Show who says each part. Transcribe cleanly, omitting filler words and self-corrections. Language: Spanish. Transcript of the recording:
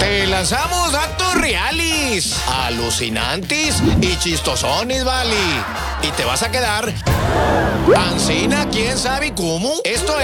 Speaker 1: Te lanzamos datos reales, alucinantes y chistosones, vale. Y te vas a quedar ancina, quién sabe cómo. Esto